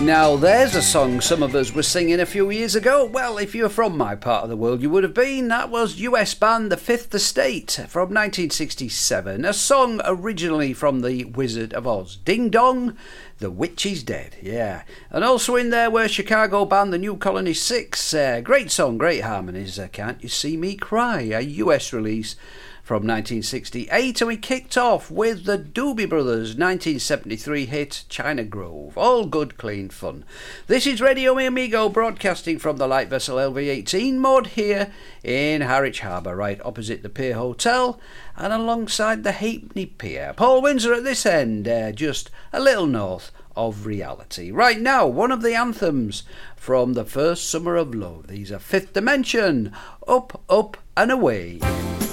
Now there's a song some of us were singing a few years ago. Well, if you're from my part of the world, you would have been. That was US band The Fifth Estate from 1967. A song originally from The Wizard of Oz. Ding Dong, The Witch is Dead. Yeah. And also in there were Chicago band The New Colony Six. Great song, great harmonies. Can't You See Me Cry, a US release from 1968, and we kicked off with the Doobie Brothers' 1973 hit China Grove. All good, clean fun. This is Radio Mi Amigo, broadcasting from the light vessel LV-18 mod here in Harwich Harbour, right opposite the Pier Hotel and alongside the Halfpenny Pier. Paul Windsor at this end, just a little north of reality. Right now, one of the anthems from the first summer of love. These are Fifth Dimension, Up, Up and Away.